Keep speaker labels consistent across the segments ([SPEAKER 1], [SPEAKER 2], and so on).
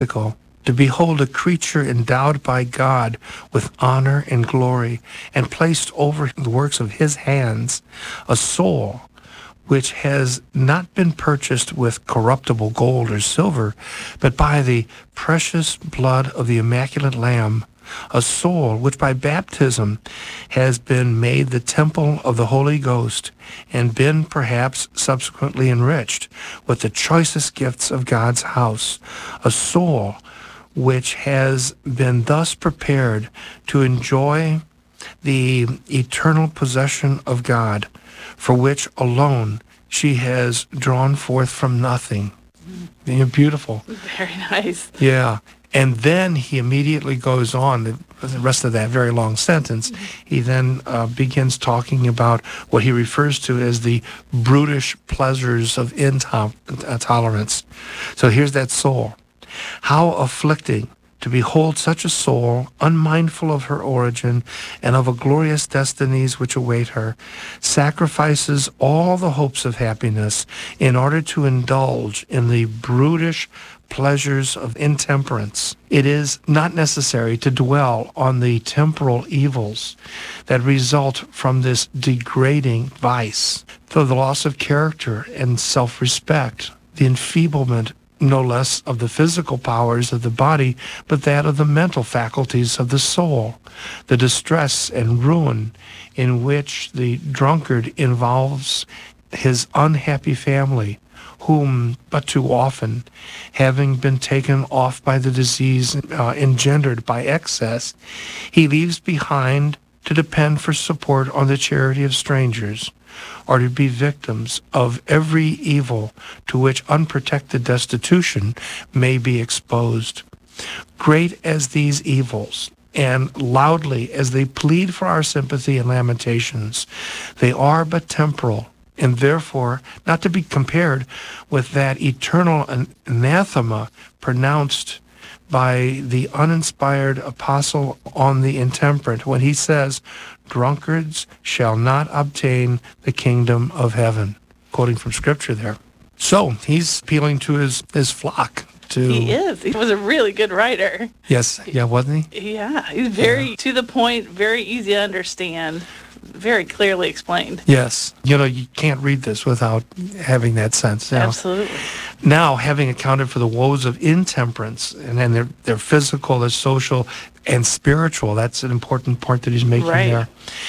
[SPEAKER 1] to behold a creature endowed by God with honor and glory and placed over the works of his hands, a soul which has not been purchased with corruptible gold or silver, but by the precious blood of the immaculate Lamb, a soul which by baptism has been made the temple of the Holy Ghost and been perhaps subsequently enriched with the choicest gifts of God's house, a soul which has been thus prepared to enjoy the eternal possession of God, for which alone she has drawn forth from nothing. Beautiful.
[SPEAKER 2] Very nice.
[SPEAKER 1] Yeah. And then he immediately goes on, the rest of that very long sentence, he then begins talking about what he refers to as the brutish pleasures of intolerance. So here's that soul. How afflicting to behold such a soul, unmindful of her origin and of a glorious destinies which await her, sacrifices all the hopes of happiness in order to indulge in the brutish pleasures of intemperance. It is not necessary to dwell on the temporal evils that result from this degrading vice, though the loss of character and self-respect, the enfeeblement no less of the physical powers of the body, but that of the mental faculties of the soul, the distress and ruin in which the drunkard involves his unhappy family, whom but too often, having been taken off by the disease engendered by excess, he leaves behind to depend for support on the charity of strangers, or to be victims of every evil to which unprotected destitution may be exposed. Great as these evils, and loudly as they plead for our sympathy and lamentations, they are but temporal, and therefore not to be compared with that eternal anathema pronounced by the uninspired apostle on the intemperate when he says, drunkards shall not obtain the kingdom of heaven, quoting from scripture there. So he's appealing to his flock.
[SPEAKER 2] He is. He was a really good writer.
[SPEAKER 1] Yes. Yeah, wasn't
[SPEAKER 2] he? Yeah. He's very to the point, very easy to understand, very clearly explained.
[SPEAKER 1] Yes. You can't read this without having that sense.
[SPEAKER 2] Absolutely.
[SPEAKER 1] Now, having accounted for the woes of intemperance, and then their physical, their social, and spiritual, that's an important point that he's making there.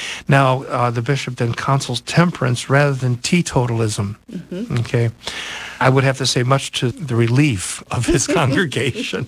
[SPEAKER 1] Now, the bishop then counsels temperance rather than teetotalism. Mm-hmm. Okay. I would have to say, much to the relief of his congregation.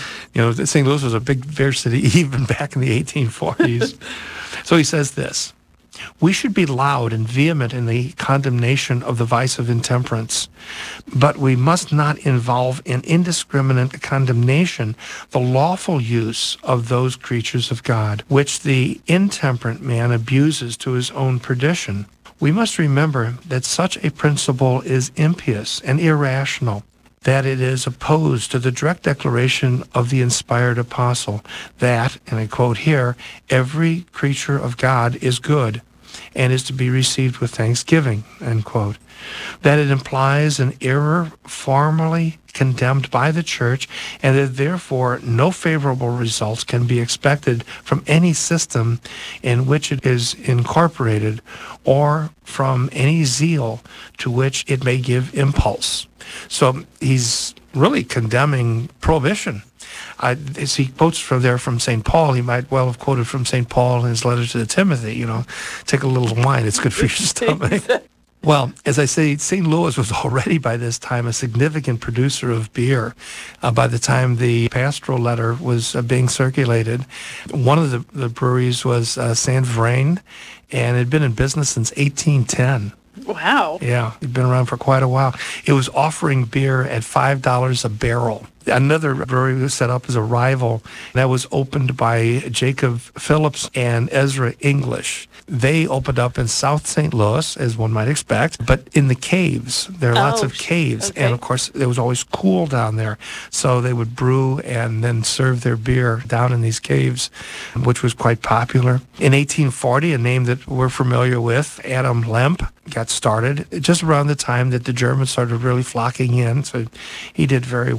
[SPEAKER 1] St. Louis was a big bear city even back in the 1840s. So he says this: we should be loud and vehement in the condemnation of the vice of intemperance, but we must not involve in indiscriminate condemnation the lawful use of those creatures of God, which the intemperate man abuses to his own perdition. We must remember that such a principle is impious and irrational, that it is opposed to the direct declaration of the inspired apostle that, and I quote here, every creature of God is good and is to be received with thanksgiving, end quote. That it implies an error formally condemned by the church, and that therefore no favorable results can be expected from any system in which it is incorporated, or from any zeal to which it may give impulse. So he's really condemning prohibition. As he quotes from St. Paul, he might well have quoted from St. Paul in his letter to Timothy, take a little wine, it's good for your stomach. Well, as I say, St. Louis was already by this time a significant producer of beer. By the time the pastoral letter was being circulated, one of the breweries was Saint Vrain, and it had been in business since 1810.
[SPEAKER 2] Wow.
[SPEAKER 1] Yeah, it'd been around for quite a while. It was offering beer at $5 a barrel. Another brewery was set up as a rival. That was opened by Jacob Phillips and Ezra English. They opened up in South St. Louis, as one might expect, but in the caves. There are lots of caves, and of course, it was always cool down there. So they would brew and then serve their beer down in these caves, which was quite popular. In 1840, a name that we're familiar with, Adam Lemp, got started just around the time that the Germans started really flocking in, so he did very well.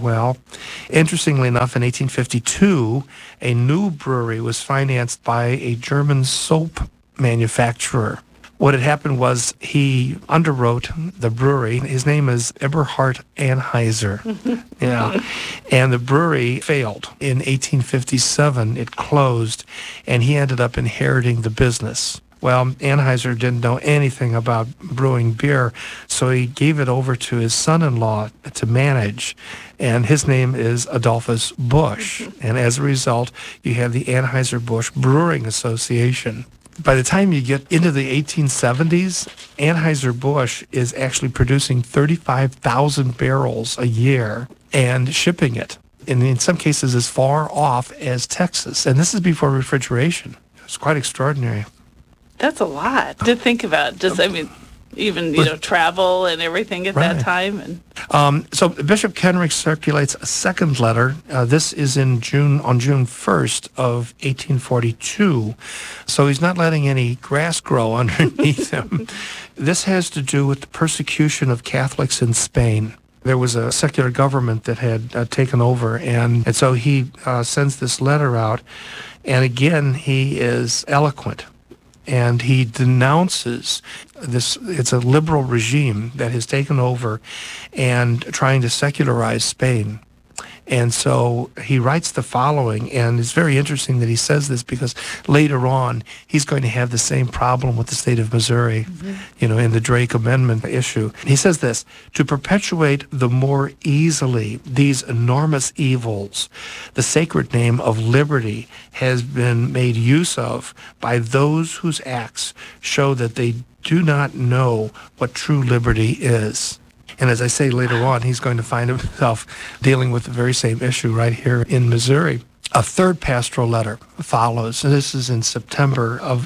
[SPEAKER 1] Interestingly enough, in 1852, a new brewery was financed by a German soap manufacturer. What had happened was he underwrote the brewery. His name is Eberhard Anheuser. Yeah. And the brewery failed. In 1857, it closed, and he ended up inheriting the business. Well, Anheuser didn't know anything about brewing beer, so he gave it over to his son-in-law to manage, and his name is Adolphus Busch. And as a result, you have the Anheuser-Busch Brewing Association. By the time you get into the 1870s, Anheuser-Busch is actually producing 35,000 barrels a year and shipping it, and in some cases as far off as Texas. And this is before refrigeration. It's quite extraordinary.
[SPEAKER 2] That's a lot to think about. Just, I mean, even, travel and everything at that time. And
[SPEAKER 1] so Bishop Kenrick circulates a second letter. This is on June 1st of 1842. So he's not letting any grass grow underneath him. This has to do with the persecution of Catholics in Spain. There was a secular government that had taken over, and so he sends this letter out. And again, he is eloquent. And he denounces this. It's a liberal regime that has taken over and trying to secularize Spain. And so he writes the following, and it's very interesting that he says this because later on he's going to have the same problem with the state of Missouri, in the Drake Amendment issue. He says this: to perpetuate the more easily these enormous evils, the sacred name of liberty has been made use of by those whose acts show that they do not know what true liberty is. And as I say later on, he's going to find himself dealing with the very same issue right here in Missouri. A third pastoral letter follows, and this is in September of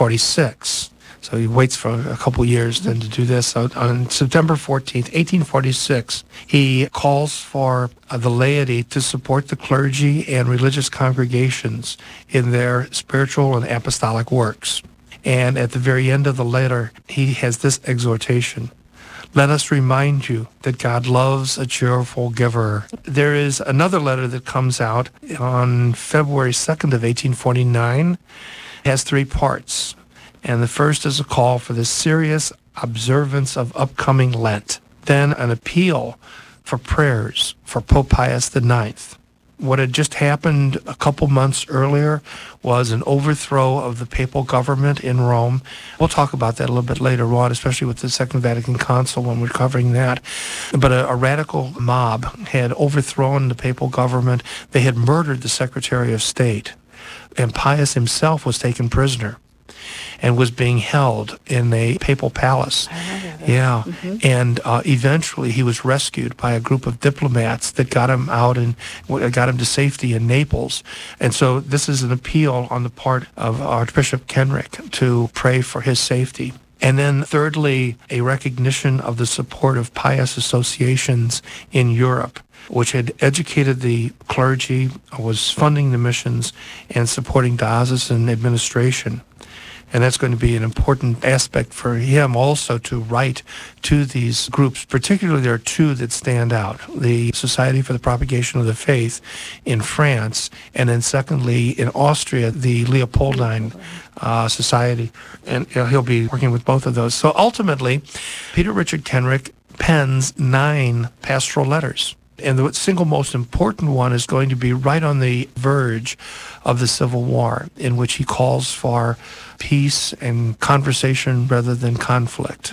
[SPEAKER 1] 1846. So he waits for a couple years then to do this. So on September 14th, 1846, he calls for the laity to support the clergy and religious congregations in their spiritual and apostolic works. And at the very end of the letter, he has this exhortation: let us remind you that God loves a cheerful giver. There is another letter that comes out on February 2nd of 1849. It has three parts. And the first is a call for the serious observance of upcoming Lent. Then an appeal for prayers for Pope Pius IX. What had just happened a couple months earlier was an overthrow of the papal government in Rome. We'll talk about that a little bit later on, especially with the Second Vatican Council when we're covering that. But a radical mob had overthrown the papal government. They had murdered the Secretary of State. And Pius himself was taken prisoner and was being held in a papal palace. Yeah. And eventually he was rescued by a group of diplomats that got him out and got him to safety in Naples. And so this is an appeal on the part of Archbishop Kenrick to pray for his safety. And then thirdly, a recognition of the support of pious associations in Europe, which had educated the clergy, was funding the missions, and supporting diocesan administration. And that's going to be an important aspect for him also to write to these groups. Particularly, there are two that stand out: the Society for the Propagation of the Faith in France, and then secondly, in Austria, the Leopoldine Society. And he'll be working with both of those. So ultimately, Peter Richard Kenrick pens 9 pastoral letters. And the single most important one is going to be right on the verge of the Civil War, in which he calls for peace and conversation rather than conflict.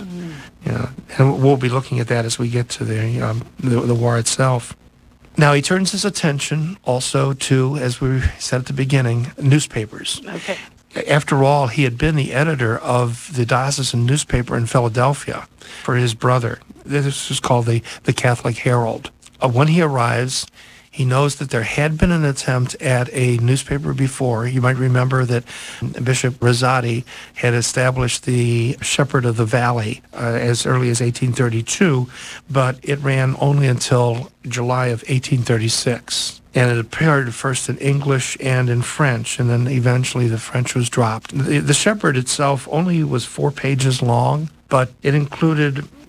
[SPEAKER 1] And we'll be looking at that as we get to the war itself. Now, he turns his attention also to, as we said at the beginning, newspapers.
[SPEAKER 2] Okay.
[SPEAKER 1] After all, he had been the editor of the diocesan newspaper in Philadelphia for his brother. This is called the Catholic Herald. When he arrives, he knows that there had been an attempt at a newspaper before. You might remember that Bishop Rosati had established the Shepherd of the Valley as early as 1832, but it ran only until July of 1836. And it appeared first in English and in French, and then eventually the French was dropped. The Shepherd itself only was 4 pages long, but it included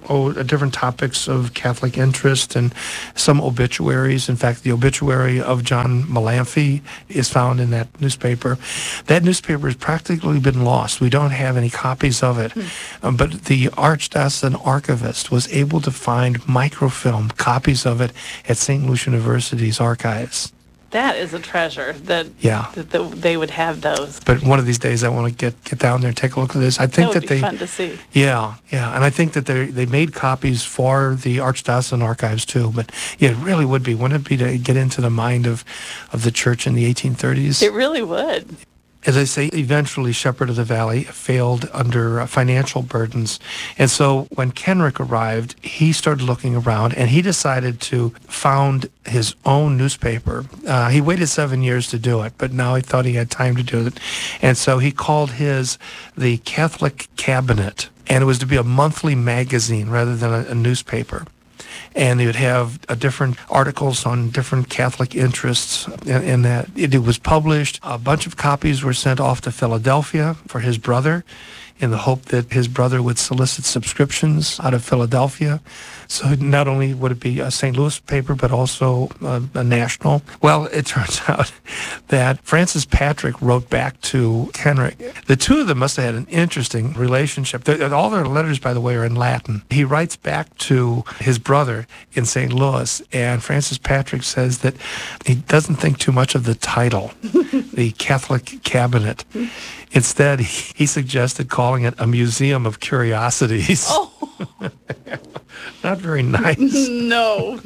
[SPEAKER 1] different topics of Catholic interest and some obituaries. In fact, the obituary of John Malamphy is found in that newspaper. That newspaper has practically been lost. We don't have any copies of it. But the Archdiocesan archivist was able to find microfilm copies of it at St. Lucia University's archives.
[SPEAKER 2] That is a treasure that,
[SPEAKER 1] Yeah.
[SPEAKER 2] that they would have those.
[SPEAKER 1] But one of these days I want to get down there and take a look at this. I think
[SPEAKER 2] That would
[SPEAKER 1] that
[SPEAKER 2] be
[SPEAKER 1] they
[SPEAKER 2] fun to see.
[SPEAKER 1] Yeah, and I think that they made copies for the Archdiocesan archives too. But yeah, it really would be. Wouldn't it be to get into the mind of the church in the 1830s?
[SPEAKER 2] It really would.
[SPEAKER 1] As I say, eventually Shepherd of the Valley failed under financial burdens. And so when Kenrick arrived, he started looking around and he decided to found his own newspaper. He waited 7 years to do it, but now he thought he had time to do it. And so he called his the Catholic Cabinet. And it was to be a monthly magazine rather than a newspaper. And it would have different articles on different Catholic interests. And that it was published. A bunch of copies were sent off to Philadelphia for his brother in the hope that his brother would solicit subscriptions out of Philadelphia. So not only would it be a St. Louis paper, but also a national. Well, it turns out that Francis Patrick wrote back to Kenrick. The two of them must have had an interesting relationship. All their letters, by the way, are in Latin. He writes back to his brother in St. Louis, and Francis Patrick says that he doesn't think too much of the title, the Catholic Cabinet. Instead, he suggested calling it a museum of curiosities.
[SPEAKER 2] Oh.
[SPEAKER 1] Not very nice.
[SPEAKER 2] No.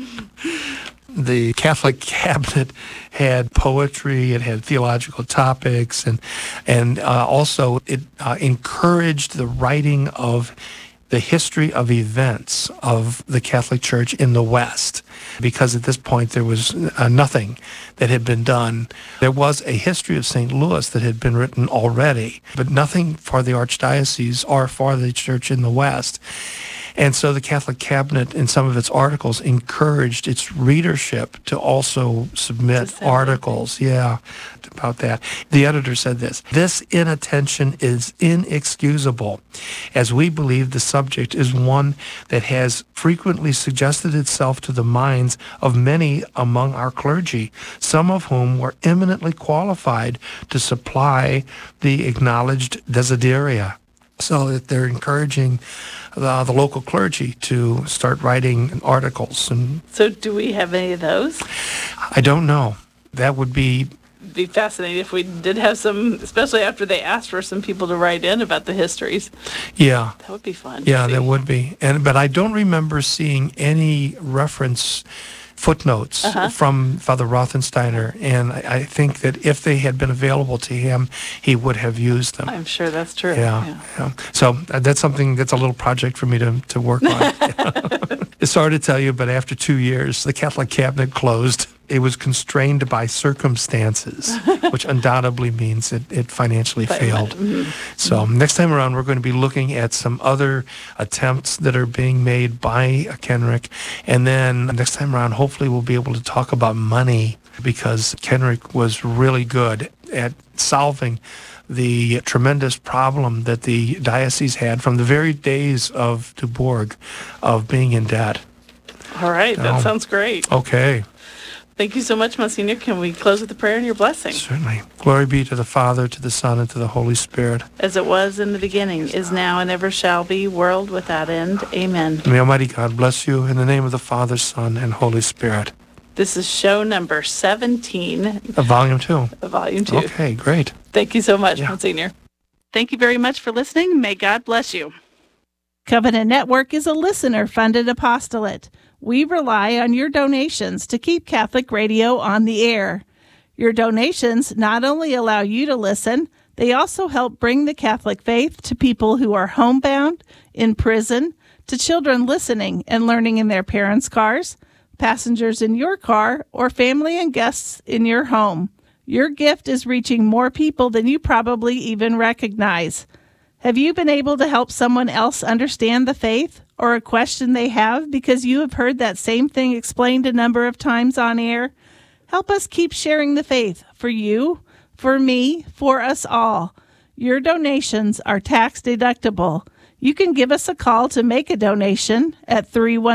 [SPEAKER 1] The Catholic Cabinet had poetry, it had theological topics, and also it encouraged the writing of the history of events of the Catholic Church in the West, because at this point there was nothing that had been done. There was a history of St. Louis that had been written already, but nothing for the Archdiocese or for the Church in the West. And so the Catholic Cabinet, in some of its articles, encouraged its readership to also submit articles, about that. The editor said this inattention is inexcusable, as we believe the subject is one that has frequently suggested itself to the minds of many among our clergy, some of whom were eminently qualified to supply the acknowledged desideria. So that they're encouraging the local clergy to start writing articles. And
[SPEAKER 2] So do we have any of those?
[SPEAKER 1] I don't know. That would be
[SPEAKER 2] Fascinating if we did have some, especially after they asked for some people to write in about the histories.
[SPEAKER 1] Yeah.
[SPEAKER 2] That would be fun.
[SPEAKER 1] Yeah, that would be. But I don't remember seeing any reference footnotes from Father Rothensteiner, and I think that if they had been available to him, he would have used them.
[SPEAKER 2] I'm sure that's true.
[SPEAKER 1] Yeah. So that's something that's a little project for me to work on. It's hard to tell you, but after 2 years, the Catholic Cabinet closed. It was constrained by circumstances, which undoubtedly means it financially failed. So next time around, we're going to be looking at some other attempts that are being made by Kenrick. And then next time around, hopefully we'll be able to talk about money, because Kenrick was really good at solving the tremendous problem that the diocese had from the very days of Dubourg of being in debt.
[SPEAKER 2] All right. That sounds great.
[SPEAKER 1] Okay.
[SPEAKER 2] Thank you so much, Monsignor. Can we close with a prayer and your blessing?
[SPEAKER 1] Certainly. Glory be to the Father, to the Son, and to the Holy Spirit.
[SPEAKER 2] As it was in the beginning, is now, and ever shall be, world without end. Amen.
[SPEAKER 1] May Almighty God bless you in the name of the Father, Son, and Holy Spirit.
[SPEAKER 2] This is show number 17.
[SPEAKER 1] Volume 2.
[SPEAKER 2] Volume 2.
[SPEAKER 1] Okay, great.
[SPEAKER 2] Thank you so much, Monsignor. Thank you very much for listening. May God bless you. Covenant Network is a listener-funded apostolate. We rely on your donations to keep Catholic radio on the air. Your donations not only allow you to listen, they also help bring the Catholic faith to people who are homebound, in prison, to children listening and learning in their parents' cars, passengers in your car, or family and guests in your home. Your gift is reaching more people than you probably even recognize. Have you been able to help someone else understand the faith or a question they have because you have heard that same thing explained a number of times on air? Help us keep sharing the faith for you, for me, for us all. Your donations are tax deductible. You can give us a call to make a donation at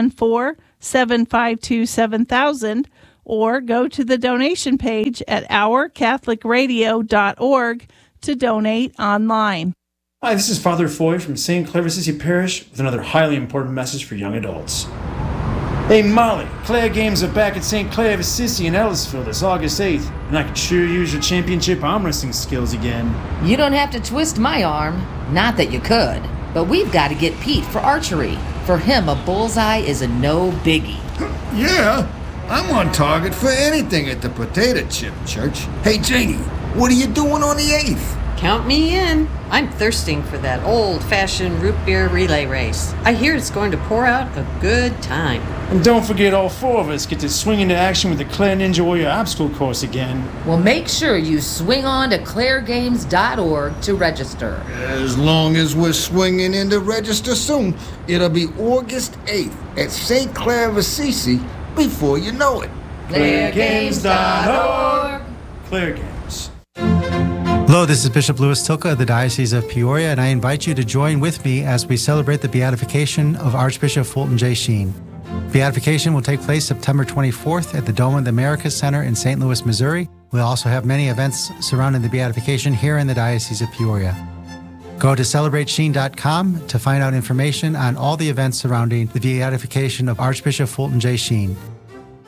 [SPEAKER 2] 314-752-7000 or go to the donation page at ourcatholicradio.org to donate online.
[SPEAKER 3] Hi, this is Father Foy from St. Clair of Assisi Parish with another highly important message for young adults. Hey Molly, Claire games are back at St. Clair of Assisi in Ellisville this August 8th, and I can sure use your championship arm wrestling skills again.
[SPEAKER 4] You don't have to twist my arm. Not that you could. But we've got to get Pete for archery. For him, a bullseye is a no biggie.
[SPEAKER 5] Yeah, I'm on target for anything at the Potato Chip Church. Hey Janie, what are you doing on the 8th?
[SPEAKER 6] Count me in. I'm thirsting for that old-fashioned root beer relay race. I hear it's going to pour out a good time.
[SPEAKER 3] And don't forget all four of us get to swing into action with the Claire Ninja Warrior obstacle course again.
[SPEAKER 4] Well, make sure you swing on to clairegames.org to register.
[SPEAKER 5] As long as we're swinging in to register soon, it'll be August 8th at St. Clair of Assisi before you know it.
[SPEAKER 4] clairegames.org.
[SPEAKER 3] Claire Games.
[SPEAKER 7] Hello, this is Bishop Louis Tilka of the Diocese of Peoria, and I invite you to join with me as we celebrate the beatification of Archbishop Fulton J. Sheen. Beatification will take place September 24th at the Dome of the Americas Center in St. Louis, Missouri. We'll also have many events surrounding the beatification here in the Diocese of Peoria. Go to celebratesheen.com to find out information on all the events surrounding the beatification of Archbishop Fulton J. Sheen.